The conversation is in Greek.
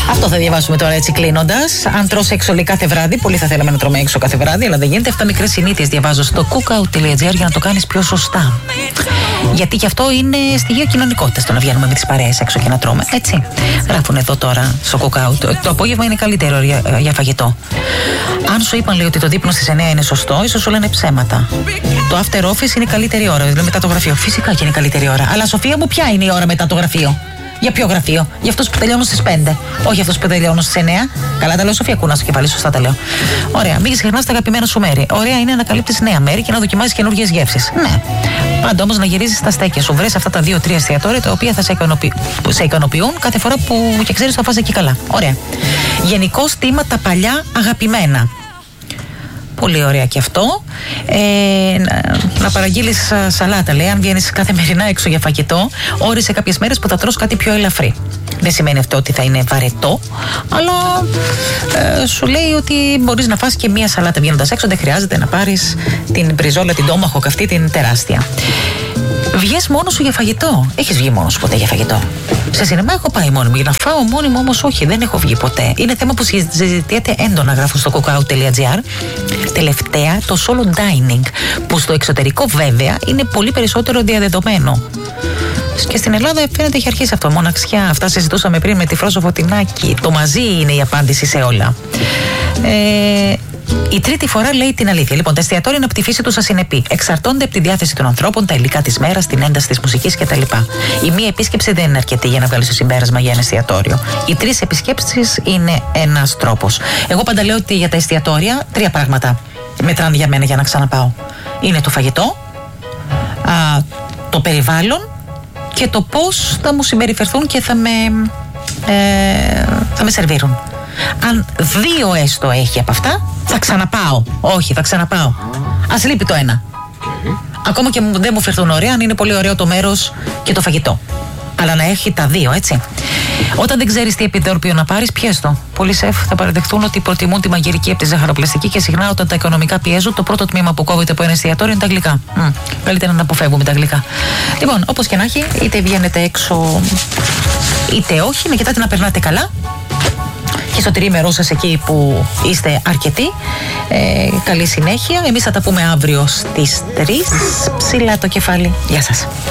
Αυτό θα διαβάσουμε τώρα έτσι κλείνοντας. Αν τρως έξω λέει κάθε βράδυ, πολύ θα θέλαμε να τρώμε έξω κάθε βράδυ, αλλά δεν γίνεται. 7 μικρές συνήθειες διαβάζω στο cookout.gr για να το κάνεις πιο σωστά. Γιατί και αυτό είναι στοιχείο κοινωνικότητας, το να βγαίνουμε με τις παρέες έξω και να τρώμε. Έτσι. Γράφουν εδώ τώρα στο cookout. Το απόγευμα είναι καλύτερο για φαγητό. Αν σου είπαν λέει ότι το δείπνο στις 9 είναι σωστό, ίσως σου λένε ψέματα. Το after office είναι η καλύτερη ώρα, δηλαδή μετά το γραφείο. Φυσικά και είναι η καλύτερη ώρα. Αλλά Σοφία μου, ποια είναι η ώρα μετά το γραφείο? Για ποιο γραφείο? Για αυτούς που τελειώνουν στις 5. Όχι αυτούς που τελειώνουν στις 9. Καλά τα λέω, Σοφία, κούνα στο κεφάλι, σωστά τα λέω. Ωραία, μην ξεχνάς τα αγαπημένα σου μέρη. Ωραία είναι να ανακαλύπτεις νέα μέρη και να δοκιμάζεις καινούργιες γεύσεις. Ναι. Πάντα όμως να γυρίζεις στα στέκια σου. Βρες αυτά τα 2-3 εστιατόρια τα οποία θα σε ικανοποιούν κάθε φορά που και ξέρεις θα φας εκεί καλά. Ωραία. Γενικώς τίμα τα παλιά αγαπημένα. Πολύ ωραία και αυτό. Να παραγγείλεις σαλάτα, λέει. Αν βγαίνεις καθημερινά έξω για φαγητό, όρισε κάποιες μέρες που θα τρως κάτι πιο ελαφρύ. Δεν σημαίνει αυτό ότι θα είναι βαρετό, αλλά σου λέει ότι μπορείς να φας και μία σαλάτα βγαίνοντας έξω. Δεν χρειάζεται να πάρεις την μπριζόλα, την τόμαχο καυτή, την τεράστια. Βγες μόνος σου για φαγητό? Έχεις βγει μόνος ποτέ για φαγητό? Σε σινεμά έχω πάει μόνη μου. Για να φάω μόνη μου όμως όχι, δεν έχω βγει ποτέ. Είναι θέμα που συζητιέται έντονα, γράφω στο cookout.gr. Τελευταία το solo dining, που στο εξωτερικό βέβαια είναι πολύ περισσότερο διαδεδομένο. Και στην Ελλάδα φαίνεται έχει αρχίσει αυτό. Μοναξιά, αυτά συζητούσαμε πριν με τη Φρόσο Φωτεινάκη. Το μαζί είναι η απάντηση σε όλα. Η τρίτη φορά λέει την αλήθεια. Λοιπόν, τα εστιατόρια είναι από τη φύση τους ασυνεπή. Εξαρτώνται από τη διάθεση των ανθρώπων, τα υλικά της μέρας, την ένταση της μουσικής κτλ. Η μία επίσκεψη δεν είναι αρκετή για να βγάλεις το συμπέρασμα για ένα εστιατόριο. Οι 3 επισκέψεις είναι ένας τρόπος. Εγώ πάντα λέω ότι για τα εστιατόρια 3 πράγματα μετράνε για μένα για να ξαναπάω. Είναι το φαγητό, το περιβάλλον και το πώς θα μου συμπεριφερθούν και θα με σερβίρουν. Αν 2 έστω έχει από αυτά, θα ξαναπάω. Όχι, θα ξαναπάω. Ας λείπει το ένα. Ακόμα και δεν μου φερθούν ωραία, αν είναι πολύ ωραίο το μέρος και το φαγητό. Αλλά να έχει τα 2, έτσι. Όταν δεν ξέρεις τι επιτρόπιο να πάρεις, πιέστο. Πολλοί σεφ θα παραδεχτούν ότι προτιμούν τη μαγειρική από τη ζαχαροπλαστική και συχνά όταν τα οικονομικά πιέζουν, το πρώτο τμήμα που κόβεται από ένα εστιατόριο είναι τα γλυκά. Καλύτερα να αποφεύγουμε τα γλυκά. Λοιπόν, όπως και να έχει, είτε βγαίνετε έξω είτε όχι, να κοιτάτε να περνάτε καλά. Και στο τριήμερό σας εκεί που είστε αρκετοί, καλή συνέχεια. Εμείς θα τα πούμε αύριο στις 3. Ψηλά το κεφάλι. Γεια σας.